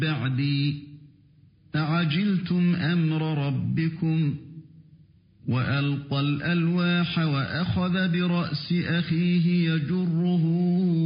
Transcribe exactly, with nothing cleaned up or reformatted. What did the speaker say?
بعدي أعجلتم أمر ربكم وألقى الألواح وأخذ برأس أخيه يجره